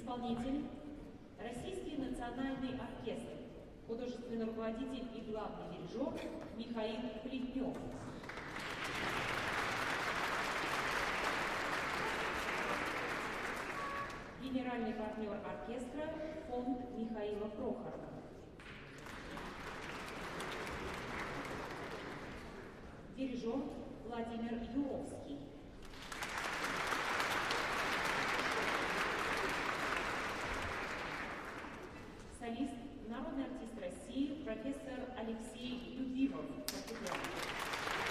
Исполнитель – Российский национальный оркестр, художественный руководитель и главный дирижер Михаил Плетнев. Генеральный партнер оркестра – фонд Михаила Прохорова. Дирижер Владимир Юрьевич.